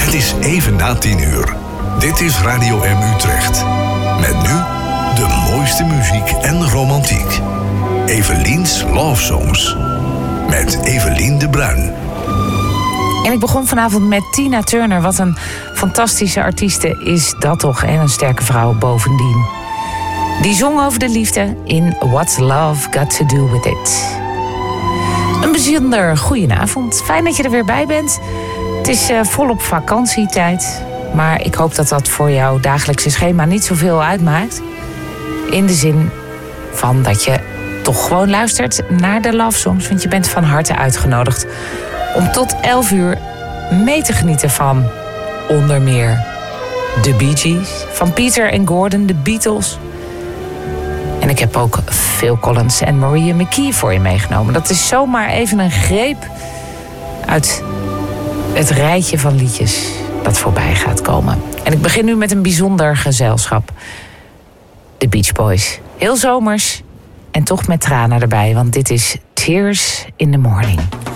Het is even na 10:00. Dit is Radio M Utrecht. Met nu de mooiste muziek en romantiek. Evelien's Love Songs. Met Evelien de Bruin. En ik begon vanavond met Tina Turner. Wat een fantastische artieste is dat toch. En een sterke vrouw bovendien. Die zong over de liefde in What's Love Got To Do With It. Een bijzonder goedenavond. Fijn dat je er weer bij bent. Het is volop vakantietijd. Maar ik hoop dat dat voor jouw dagelijkse schema niet zoveel uitmaakt. In de zin van dat je toch gewoon luistert naar de Love Songs. Want je bent van harte uitgenodigd om tot 11:00 mee te genieten van onder meer de Bee Gees, van Peter en Gordon, de Beatles. En ik heb ook Phil Collins en Maria McKee voor je meegenomen. Dat is zomaar even een greep uit het rijtje van liedjes dat voorbij gaat komen. En ik begin nu met een bijzonder gezelschap. De Beach Boys. Heel zomers en toch met tranen erbij, want dit is Tears in the Morning.